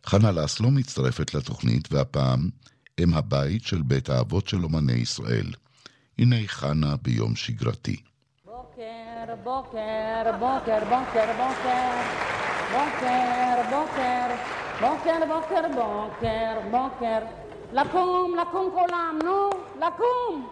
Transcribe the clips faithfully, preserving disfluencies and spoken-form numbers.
חנה לסלו מצטרפת לתוכנית, והפעם אם הבית של בית האבות של אומני ישראל. הנה חנה ביום שגרתי. בוקר, בוקר, בוקר, בוקר, בוקר, בוקר, בוקר, בוקר, בוקר, בוקר, בוקר, לקום, לקום כולם, נו, לקום.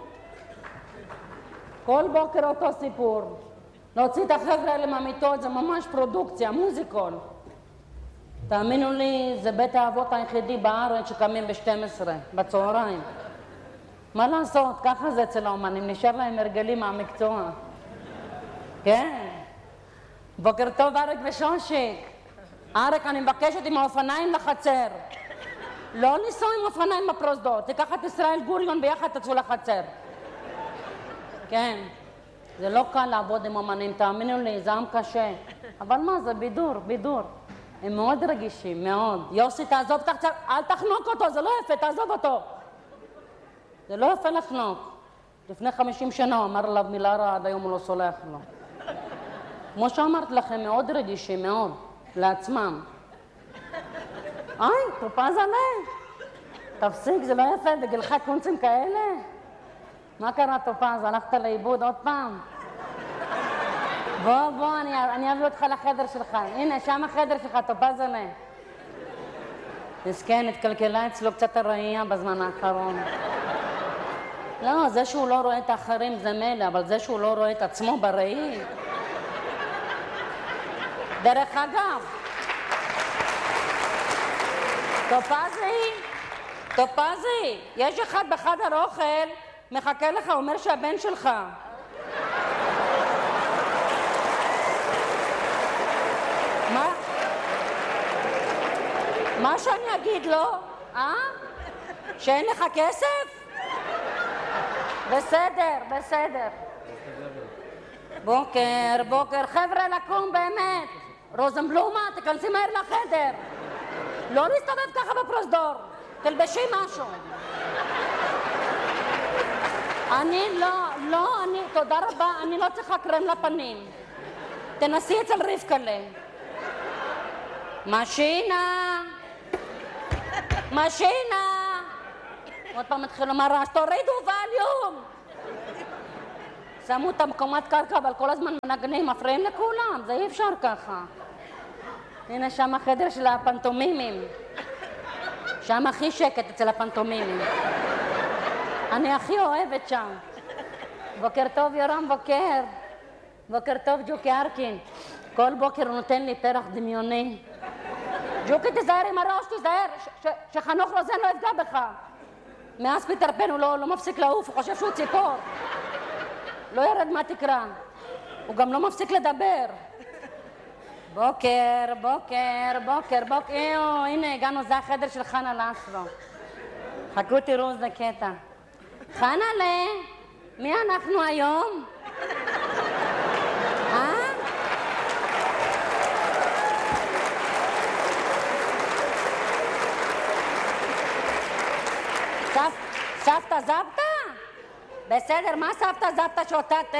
כל בוקר אותו סיפור. להוציא את החבר'ה האלה מהמיטות, זה ממש פרודוקציה, מוזיקול. תאמינו לי, זה בית האבות היחידי בארץ שקמים ב-שתים עשרה, בצהריים. מה לעשות? ככה זה אצל האומנים, נשאר להם הרגלים מהמקצוע. כן. בוקר טוב אריק ושושיק. אריק, אני מבקשת עם האופניים לחצר. לא ניסו עם אופניים בפרוזדות, תיקח את ישראל גוריון ביחד תצאו לחצר. כן. זה לא קל לעבוד עם אומנים, תאמינו לי, זה עם קשה. אבל מה, זה בידור, בידור. הם מאוד רגישים, מאוד. יוסי, תעזוב, תחצר, אל תחנוק אותו, זה לא יפה, תעזוב אותו. זה לא יפה לחנוק. לפני חמישים שנה הוא אמר עליו מילה רעה, עד היום הוא לא סולח לו. כמו שאמרת לכם, מאוד רגישים, מאוד, לעצמם. איי, טופז עלי. תפסיק, זה לא יפה, בגילך קונצים כאלה. מה קרה טופז? הלכת לאיבוד עוד פעם? בוא, בוא, אני, אני אביא אותך לחדר שלך. הנה, שם החדר שלך, טופז עלי. מסכן, התקלקלה אצלו קצת הראייה בזמן האחרון. לא, זה שהוא לא רואה את האחרים זה מלא, אבל זה שהוא לא רואה את עצמו בראי. דרך אגב, טופזי, טופזי, יש אחד בחדר אוכל, מחכה לך, אומר שהבן שלך. מה? מה שאני אגיד לו? אה? שאין לך כסף? בסדר, בסדר. בוקר, בוקר, חבר'ה, לקום באמת. רוזנבלומה, תכנסי מהר לחדר. לא להסתובב ככה בפרוזדור. תלבשי משהו. אני לא, לא, אני, תודה רבה, אני לא צריכה קרם לפנים. תנסי אצל רבקלה. משינה. משינה. עוד פעם התחיל לומר רעש, תורידו ווליום. שמו את המקומת קרקע, אבל כל הזמן מנגנים, מפריעים לכולם, זה אי אפשר ככה. הנה שם החדר של הפנטומימים. שם הכי שקט אצל הפנטומימים. אני הכי אוהבת שם. בוקר טוב יורם, בוקר. בוקר טוב ג'וקי ארקין. כל בוקר הוא נותן לי פרח דמיוני. ג'וקי תזהר עם הראש, תזהר, ש- ש- שחנוך רוזן לא יפגע בך. מאז פיטר פן הוא לא, לא מפסיק לעוף, הוא חושב שהוא ציפור. לא ירד מהתקרה. הוא גם לא מפסיק לדבר. בוקר, בוקר, בוקר, בוקר. איו, הנה הגענו, זה החדר של חנה לסלו. חכו תראו, זה קטע. חנה ל... מי אנחנו היום? אה? סבתא זבתא? בסדר, מה סבתא זבתא שותה תה?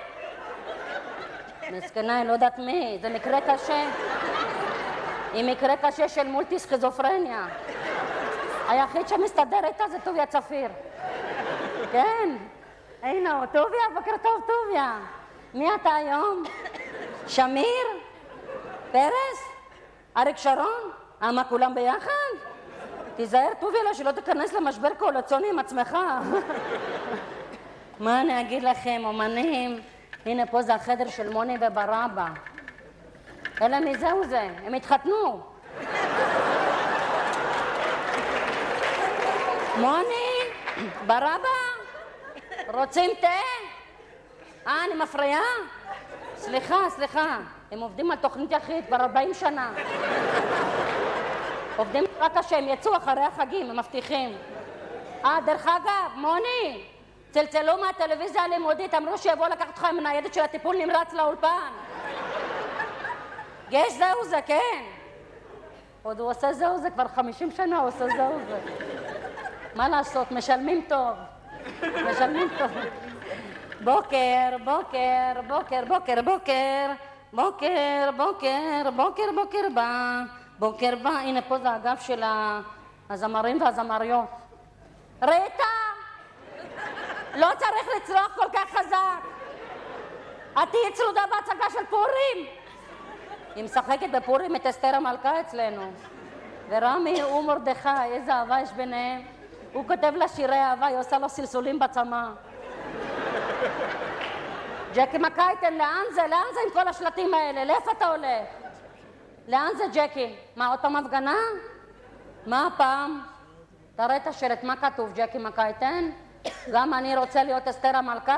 מסכנה, אני לא יודעת מי, זה מקרה קשה. היא מקרה קשה של מולטי סכיזופרניה. היחיד שמסתדר איתה זה טוביה צפיר. כן, הנה הוא, טוביה, בוקר טוב טוביה. מי אתה היום? שמיר? פרס? אריק שרון? מה, כולם ביחד? תיזהר טוביה לה שלא תיכנס למשבר קואליציוני עם עצמך. מה אני אגיד לכם, אומנים? הנה פה זה החדר של מוני וברבא. אלא מזהו זה, הם התחתנו. מוני, ברבא, רוצים תה? אה, אני מפריעה? סליחה, סליחה, הם עובדים על תוכנית יחיד כבר ארבעים שנה. עובדים רק השם, יצאו אחרי החגים, הם מבטיחים. אה, דרך אגב, מוני, צלצלו מהטלוויזיה הלימודית, אמרו שיבואו לקחת אותך עם ניידת של הטיפול נמרץ לאולפן. יש זהו זה, כן. עוד הוא עושה זהו זה, כבר חמישים שנה הוא עושה זהו זה. מה לעשות, משלמים טוב. משלמים טוב. בוקר, בוקר, בוקר, בוקר, בוקר, בוקר, בוקר, בוקר, בוקר בא, בוקר בא, הנה פה זה האגף של הזמרים והזמריות. ריטה! לא צריך לצרוח כל כך חזק. את תהיי צרודה בהצגה של פורים. היא משחקת בפורים את אסתר המלכה אצלנו. ורמי הוא מרדכי, איזה אהבה יש ביניהם. הוא כותב לה שירי אהבה, היא עושה לו סלסולים בצמא. ג'קי מקייטן, לאן זה? לאן זה עם כל השלטים האלה? לאיפה אתה הולך? לאן זה ג'קי? מה, עוד פעם הפגנה? מה הפעם? תראה את השלט, מה כתוב, ג'קי מקייטן? גם אני רוצה להיות אסתר המלכה?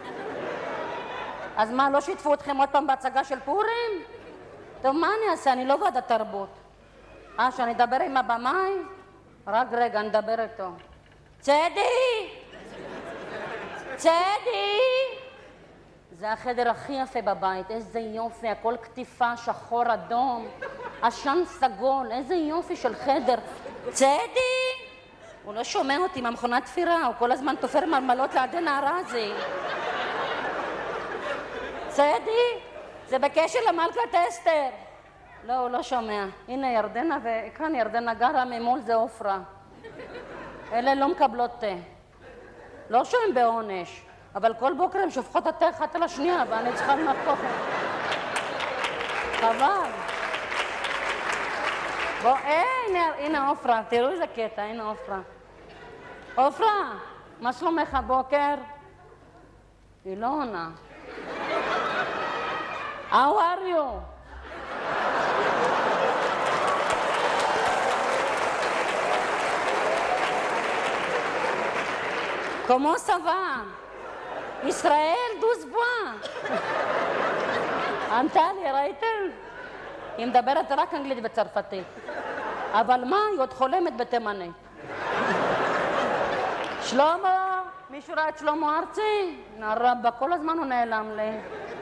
אז מה, לא שיתפו אתכם עוד פעם בהצגה של פורים? טוב, מה אני אעשה? אני לא ועדת תרבות. אה, שאני אדבר עם הבמאי? רק רגע, נדבר איתו. צדי! צדי! זה החדר הכי יפה בבית, איזה יופי, הכל כתיפה, שחור, אדום, עשן סגול, איזה יופי של חדר. צדי! הוא לא שומע אותי מהמכונת תפירה, הוא כל הזמן תופר מרמלות לידי נערזי. צדי, זה בקשר למלכת אסתר. לא, הוא לא שומע. הנה ירדנה, וכאן ירדנה גרה, ממול זה אופרה. אלה לא מקבלות תה. לא שהם בעונש, אבל כל בוקר הם שופכות התה אחת על השנייה, ואני צריכה לנפוך. חבל. בוא, אה, הנה, הנה אופרה, תראו איזה קטע, הנה אופרה. אופרה, מה שלומך הבוקר? היא לא עונה. How are you? Comment ça va? ישראל, דוז בואה. ענתה לי, ראיתם? היא מדברת רק אנגלית וצרפתית. אבל מה? היא עוד חולמת בתימנית. שלמה, מישהו ראה את שלמה ארצי? נרבה, כל הזמן הוא נעלם לי.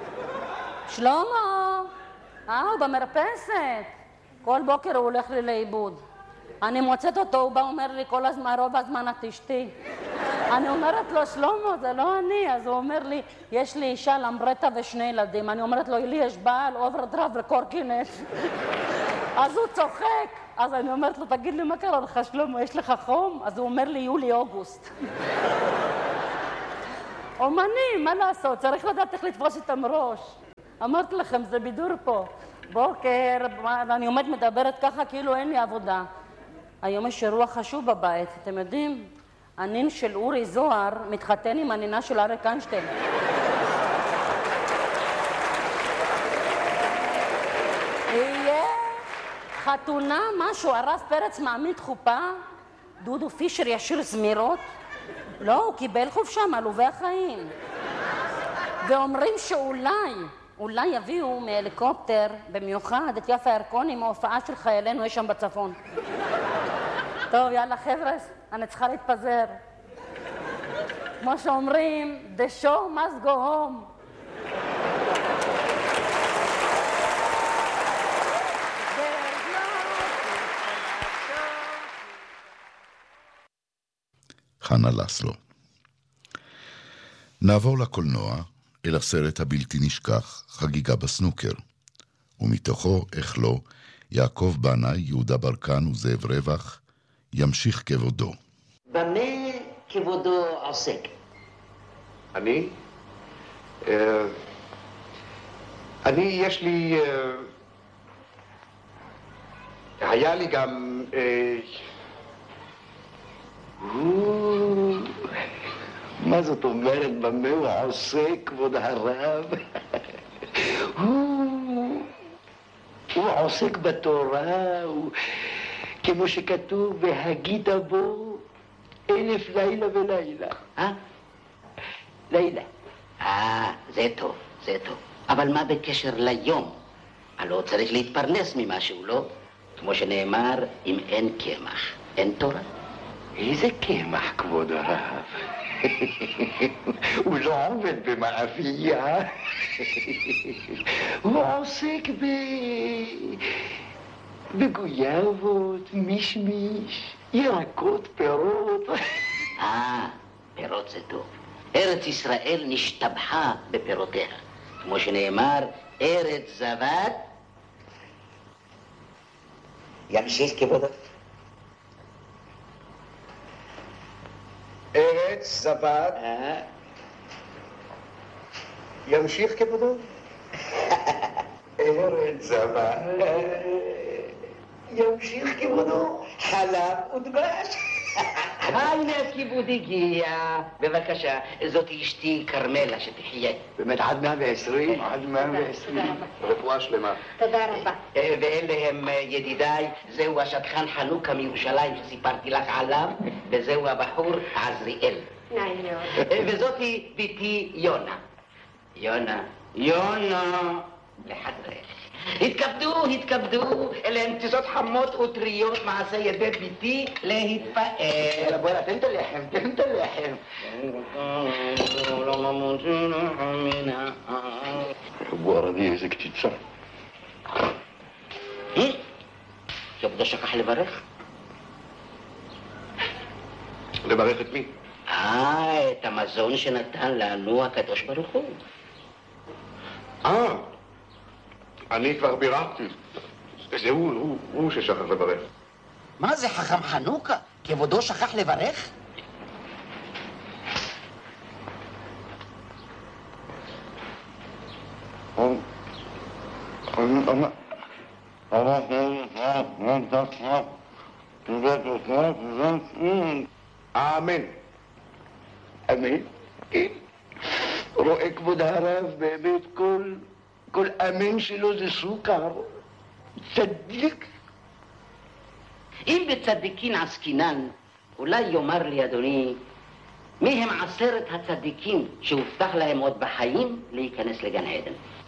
שלמה, אה, הוא במרפסת. כל בוקר הוא הולך לי לאיבוד. אני מוצאת אותו, הוא בא אומר לי כל הזמן, רוב הזמן את אשתי. אני אומרת לו, שלמה, זה לא אני. אז הוא אומר לי, יש לי אישה, למברטה ושני ילדים. אני אומרת לו, לי יש בעל, אוברדרייב וקורקינט. אז הוא צוחק. אז אני אומרת לו, תגיד לי, מה קרה לך, שלמה, יש לך חום? אז הוא אומר לי, יולי-אוגוסט. אומנים, מה לעשות? צריך לדעת איך לתפוס איתם ראש. אמרתי לכם, זה בידור פה. בוקר, אני עומד מדברת ככה, כאילו אין לי עבודה. היום יש אירוע חשוב בבית, אתם יודעים? הנין של אורי זוהר מתחתן עם הנינה של אריק איינשטיין. יהיה חתונה, משהו, הרב פרץ מעמיד חופה, דודו פישר ישיר זמירות. לא, הוא קיבל חופשה מעלובי החיים. ואומרים שאולי, אולי יביאו מהליקופטר במיוחד את יפה ירקוני מההופעה של חיילינו, יש שם בצפון. טוב, יאללה חבר'ה, אני צריכה להתפזר. כמו שאומרים, the show must go home. חנה לסלו. נעבור לקולנוע אל הסרט הבלתי נשכח, חגיגה בסנוקר. ומתוכו, איך לא, יעקב בנאי, יהודה ברקן וזאב רווח, ימשיך כבודו. במה כבודו עוסק? אני? אה, אני, יש לי... אה, היה לי גם... אה, הוא... מה זאת אומרת, במה הוא עוסק, כבוד הרב? הוא... הוא עוסק בתורה, הוא... כמו שכתוב, והגית בו אלף לילה ולילה. אה? לילה. אה, זה טוב, זה טוב. אבל מה בקשר ליום? הלא צריך להתפרנס ממשהו, לא? כמו שנאמר, אם אין קמח, אין תורה. איזה קמח, כבוד הרב? הוא לא עובד במאפייה. הוא עוסק ב... בגויאבות, מישמיש, ירקות, פירות. אה, פירות זה טוב. ארץ ישראל נשתבחה בפירותיה. כמו שנאמר, ארץ זבת ימשיך כבודו. ארץ זבת. ימשיך כבודו. ארץ זבת. ימשיך כבודו. חלב ודבש. הנה הכיבוד הגיע. בבקשה, זאת אשתי כרמלה שתחיה. באמת עד מאה ועשרים? עד מאה ועשרים. רפואה שלמה. תודה רבה. ואלה הם ידידיי, זהו השטחן חנוכה מירושלים שסיפרתי לך עליו, וזהו הבחור עזריאל. נעים מאוד. וזאתי ביתי יונה. יונה. יונה. לחדרך. התכבדו, התכבדו, אלה הן תזות חמות וטריות מעשה ידי ביתי להתפאר. בואי, תן את הלחם, תן את הלחם. אבו ערבי, איזה קציצה. כבודו שכח לברך? לברך את מי? אה, את המזון שנתן לנו הקדוש ברוך הוא. אה, אני כבר בירכתי. זה הוא, הוא, הוא ששכח לברך. מה זה חכם חנוכה? כבודו שכח לברך? אמן. אמן? כן. רואה כבוד הרב באמת כל... כל אמן שלו זה סוכר. צדיק. אם בצדיקין עסקינן, אולי יאמר לי אדוני, מי הם עשרת הצדיקים שהובטח להם עוד בחיים להיכנס לגן עדן?